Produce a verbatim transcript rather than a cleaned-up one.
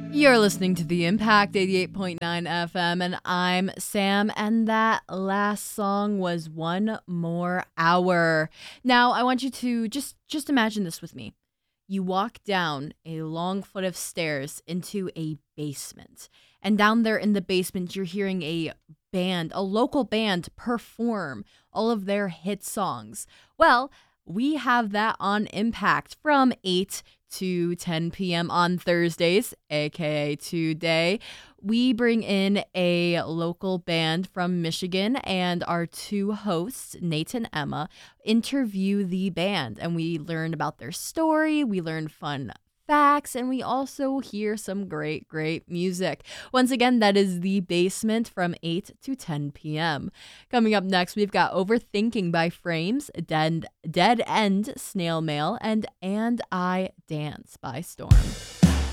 You're listening to The Impact eighty-eight point nine F M, and I'm Sam, and that last song was One More Hour. Now, I want you to just, just imagine this with me. You walk down a long flight of stairs into a basement, and down there in the basement, you're hearing a band, a local band, perform all of their hit songs. Well, we have that on Impact from eight to ten p.m. on Thursdays, aka today. We bring in a local band from Michigan, and our two hosts, Nate and Emma, interview the band, and we learn about their story, we learn fun facts, and we also hear some great, great music. Once again, that is The Basement from eight to ten p.m. Coming up next, we've got Overthinking by Frames, Dead, Dead End, Snail Mail, and And I Dance by Storm.